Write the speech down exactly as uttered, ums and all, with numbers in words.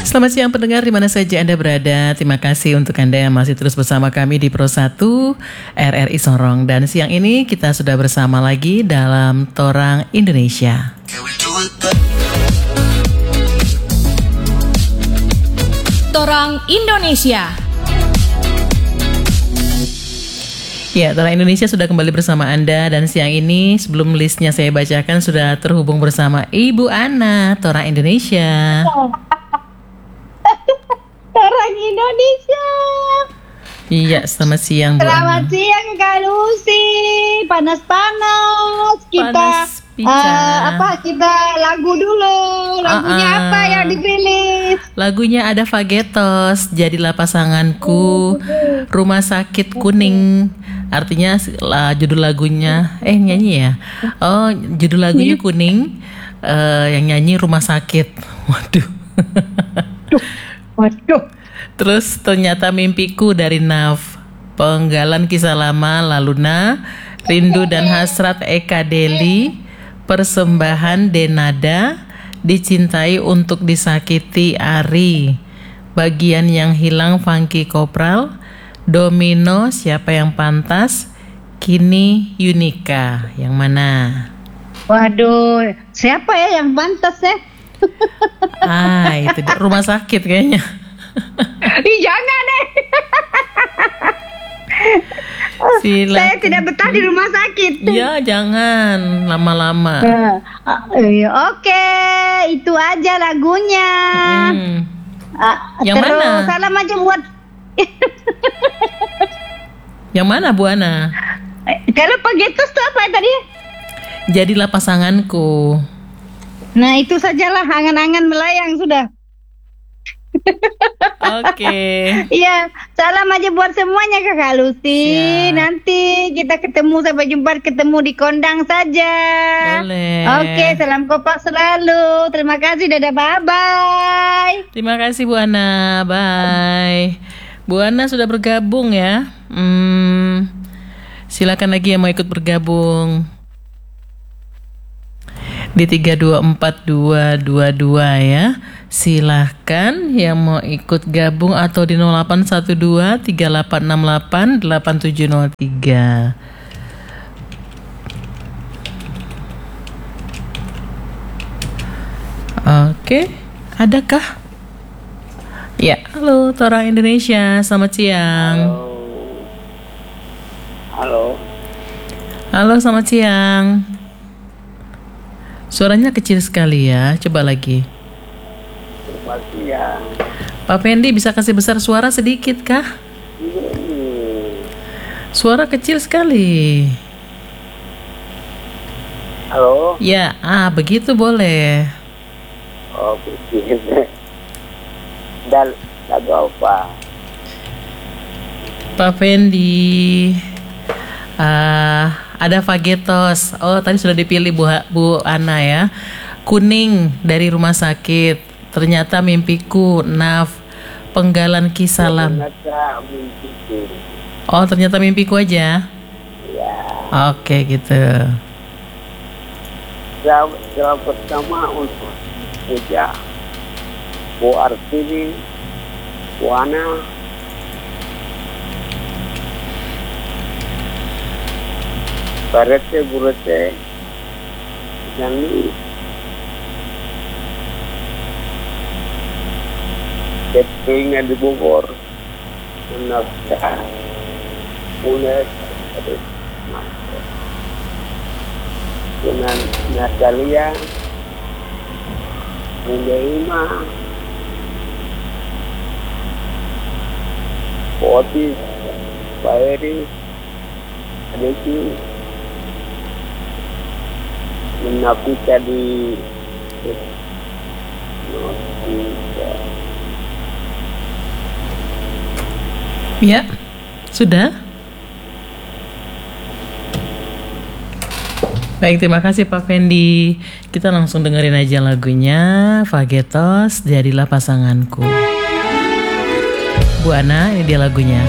Selamat siang pendengar di mana saja Anda berada. Terima kasih untuk Anda yang masih terus bersama kami di Pro satu R R I Sorong. Dan siang ini kita sudah bersama lagi dalam Torang Indonesia. Torang Indonesia. Ya, Torang Indonesia sudah kembali bersama Anda. Dan siang ini sebelum listnya saya bacakan sudah terhubung bersama Ibu Ana, Torang Indonesia. Torang Indonesia. Iya, selamat siang Bu Selamat Ana. siang Kak Lucy. Panas-panas kita. Panas pica. Uh, apa kita lagu dulu. Lagunya Uh-uh. apa yang dipilih? Lagunya ada Fagetos, Jadilah Pasanganku, Rumah Sakit Kuning. Artinya lah, judul lagunya eh nyanyi ya. Oh, judul lagunya Kuning, uh, yang nyanyi Rumah Sakit. Waduh. Waduh. Terus Ternyata Mimpiku dari Naf, Penggalan Kisah Lama Laluna, Rindu dan Hasrat Eka Deli, Persembahan Denada, Dicintai Untuk Disakiti Ari, Bagian Yang Hilang Funky Kopral, Domino Siapa Yang Pantas, Kini Yunika. Yang mana? Waduh, siapa ya yang pantas ya? Ah, itu dia. Rumah Sakit kayaknya. Ih, jangan deh. Silakan. Saya tidak betah di rumah sakit. Ya, jangan lama-lama. Uh, uh, iya, Oke, itu aja lagunya. Hmm. Uh, Yang terus mana? salam aja buat. Yang mana Bu Ana? Eh, Kalau Pagetos tuh apa tadi? Jadilah Pasanganku. Nah itu sajalah angan-angan melayang sudah. Oke. Iya, salam aja buat semuanya Kakak Lucy. Siap. Nanti kita ketemu sampai jumpa ketemu di kondang saja. Boleh. Oke, salam kompak selalu. Terima kasih, dadah, bye bye. Terima kasih Bu Ana. Bye. Bu Ana sudah bergabung ya. Hmm, silakan lagi yang mau ikut bergabung di tiga dua empat dua dua dua ya. Silahkan yang mau ikut gabung atau di nol delapan satu dua tiga delapan enam delapan delapan tujuh nol tiga. Oke, adakah? Ya, halo Torang Indonesia, selamat siang. Halo. Halo, selamat siang. Suaranya kecil sekali ya, coba lagi. Selamat siang. Pak Fendi bisa kasih besar suara sedikit kah? Suara kecil sekali. Halo. Ya, ah begitu boleh. Oh, begini. Dan lagu apa? Pak Fendi. Ah, ada Fagetos. Oh, tadi sudah dipilih Bu, Bu Ana ya. Kuning dari Rumah Sakit. Ternyata Mimpiku, Naf, Penggalan Kisah Lama. Ternyata Mimpiku. Oh, Ternyata Mimpiku aja. Ya. Oke, gitu. Jawab, jawab pertama untuk Puja, Bu Artini, Bu Ana, Barete Burete, dan Ketingnya di Bogor, Menafkah, Unes, dengan Natalia, Bunda Ima, Otis, Pak Eri, Adeki, Menafkah di Notisa. Ya, sudah. Baik, terima kasih Pak Fendi. Kita langsung dengerin aja lagunya Fagetos, Jadilah Pasanganku. Bu Ana, ini dia lagunya.